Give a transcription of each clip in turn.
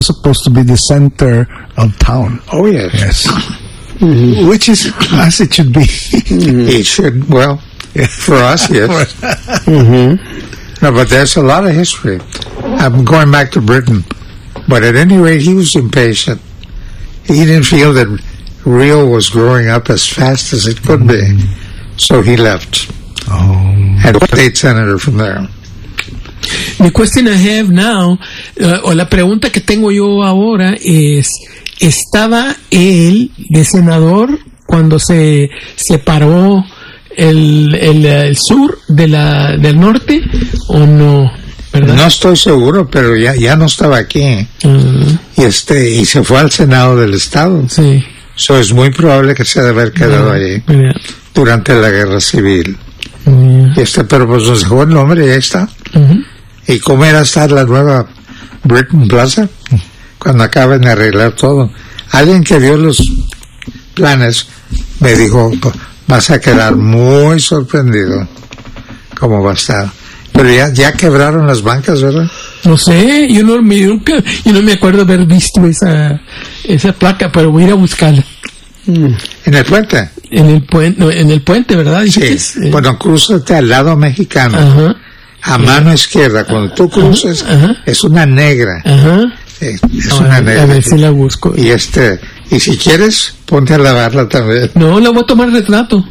supposed to be the center of town. Oh, yes. Yes. Mm-hmm. Which is as it should be. It should, well, for us, yes. Mm-hmm. No, but there's a lot of history. I'm going back to Britain. But at any rate, he was impatient. He didn't feel that Rio was growing up as fast as it could be. So he left. And state senator from there. The question I have now, o la pregunta que tengo yo ahora es, ¿estaba él de senador cuando se separó el sur del norte o no? ¿Verdad? No estoy seguro, pero ya no estaba aquí. Y se fue al Senado del Estado. Sí. So es muy probable que se ha de haber quedado allí durante la Guerra Civil. Pero pues nos dejó el nombre y ahí está. ¿Y cómo era estar la nueva Britain Plaza? Cuando acaben de arreglar todo. Alguien que vio los planes me dijo, vas a quedar muy sorprendido cómo va a estar. Pero ya quebraron las bancas, ¿verdad? No sé, yo no me acuerdo haber visto esa placa, pero voy a ir a buscarla. ¿En el puente? En el puente, ¿verdad? Sí. Bueno, crúzate al lado mexicano. Ajá. A mano izquierda, cuando tú cruces, es una negra. Es una negra. A ver si la busco. Y si quieres, ponte a lavarla también. No, la voy a tomar retrato.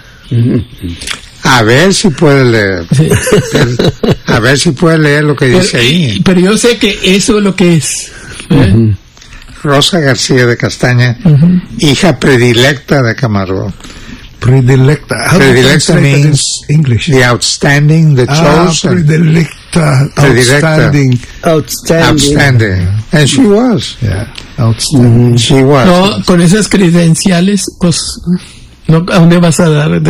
A ver si puede leer. Sí. A ver si puede leer lo que dice ahí. Pero yo sé que eso es lo que es. Rosa García de Castaña, hija predilecta de Camargo. Predilecta. Predilecta means English. The outstanding, the chosen. Predilecta. Outstanding. And she was. Yeah. Outstanding. She was. No, con esas credenciales, pues, no, ¿a dónde vas a dar?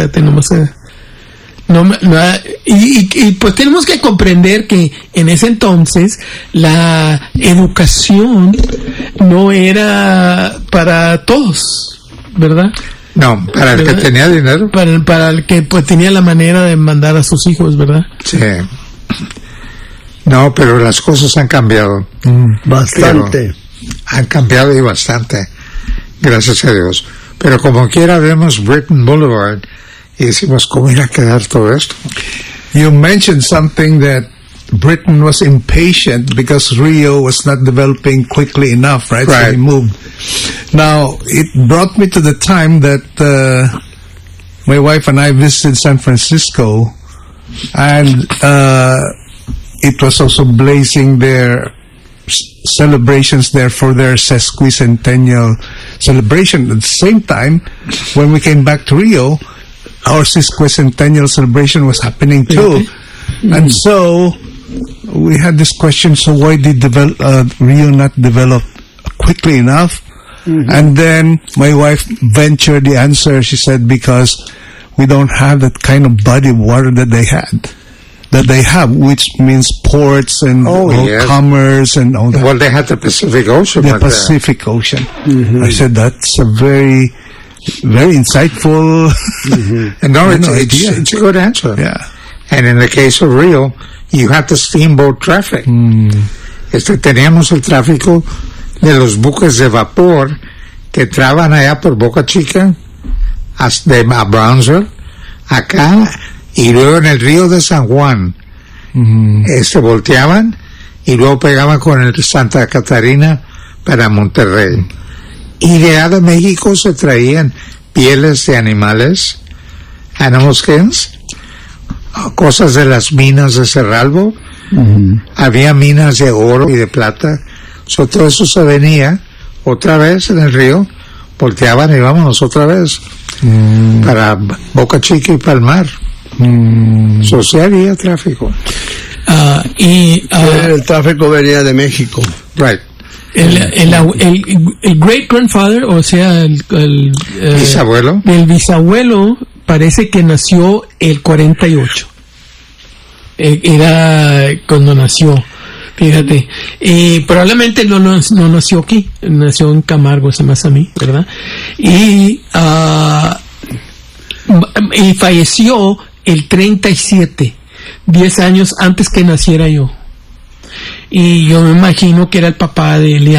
Y pues tenemos que comprender que en ese entonces la educación no era para todos, ¿verdad? No, para el que tenía dinero. Para el que pues tenía la manera de mandar a sus hijos, ¿verdad? Sí. No, pero las cosas han cambiado. Bastante. Han cambiado y bastante. Gracias a Dios. Pero como quiera vemos Britain Boulevard y decimos, ¿cómo irá a quedar todo esto? You mentioned something that Britain was impatient because Rio was not developing quickly enough, right? So he moved. Now, it brought me to the time that my wife and I visited San Francisco, and it was also blazing their celebrations there for their sesquicentennial celebration. At the same time, when we came back to Rio, our sesquicentennial celebration was happening too. And so we had this question, so why did Rio not develop quickly enough? And then my wife ventured the answer. She said, because we don't have that kind of body of water that they have, which means ports and commerce and all that. Well, they had the Pacific Ocean. The Pacific Ocean. I said, that's a very, very insightful and no, it's a good answer. Yeah. And in the case of Rio, you had the steamboat traffic. Teníamos el tráfico de los buques de vapor que entraban allá por Boca Chica a Brownsville, acá, y luego en el río de San Juan volteaban y luego pegaban con el Santa Catarina para Monterrey. Y de allá de México se traían pieles de animales, animal skins, cosas de las minas de Cerralbo. Había minas de oro y de plata. Todo eso se venía otra vez en el río, volteaban y vámonos otra vez para Boca Chica y Palmar. Sí había tráfico. El tráfico venía de México. Right. El great grandfather, o sea, el bisabuelo. El bisabuelo parece que nació el 48. Era cuando nació. Fíjate, probablemente no nació aquí, nació en Camargo, se me hace a mí, ¿verdad? Y falleció el 37, 10 años antes que naciera yo. y yo me imagino que era el papá de Eliana